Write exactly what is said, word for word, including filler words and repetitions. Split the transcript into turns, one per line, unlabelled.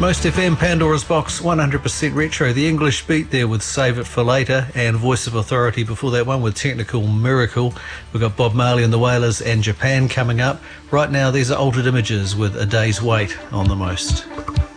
Most F M, Pandora's Box, one hundred percent retro. The English beat there with Save It For Later, and Voice of Authority before that one with Technical Miracle. We've got Bob Marley and the Wailers and Japan coming up. Right now, these are Altered Images with A Day's Wait on the Most.